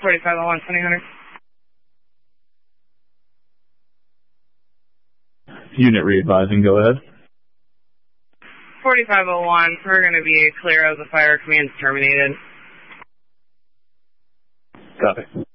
4501, 2000. Unit re-advising, go ahead. 4501, we're going to be clear of the fire. Command's terminated. Copy.